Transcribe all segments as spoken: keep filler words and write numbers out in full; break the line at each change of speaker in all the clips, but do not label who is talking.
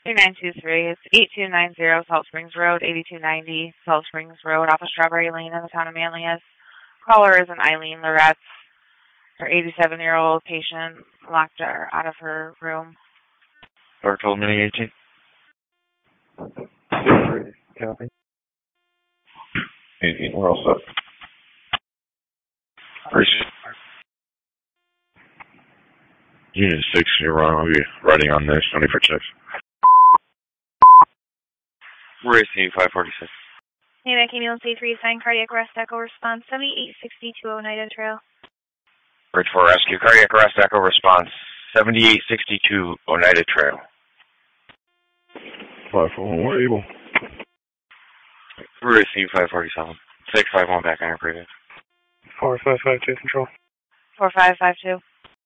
three nine two three. It's eight two nine zero Salt Springs Road, eighty-two ninety Salt Springs Road, off of Strawberry Lane in the town of Manlius. Caller is an Eileen Loretz. Her eighty-seven-year-old patient locked her out of her room.
Or told me eighteen. Copy. eighteen, we're all set. Appreciate it. Unit six, you're wrong. I'll be writing on this. twenty for checks. Racing five forty-six.
Name ambulance A three, sign cardiac arrest, echo response, seventy-eight sixty-two Oneida Trail.
Bridge four rescue, cardiac arrest, echo response, seventy-eight sixty-two Oneida Trail. five four one, we're able. Racing five forty-seven. six five one back on your previous.
four five five two control.
four five five two.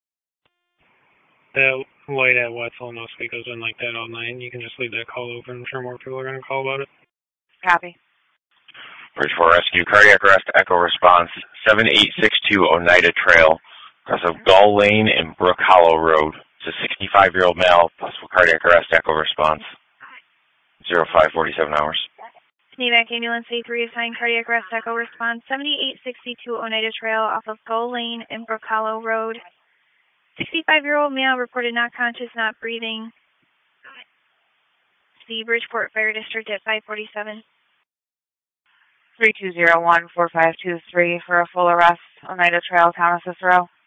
That light at Wetzel no speak goes in like that all night. You can just leave that call open. I'm sure more people are going to call about it.
Copy.
Bridge four rescue, cardiac arrest, echo response, seven eight six two Oneida Trail, across of Gull Lane and Brook Hollow Road. It's a sixty-five-year-old male, possible cardiac arrest, echo response, zero five forty-seven hours.
Name ambulance A three, sign cardiac arrest, echo response, seventy-eight sixty-two Oneida Trail, off of Gull Lane and Brook Hollow Road. sixty-five-year-old male reported not conscious, not breathing. The Bridgeport Fire District at five forty-seven.
three two zero one four five two three for a full arrest, Oneida Trail, town of Cicero.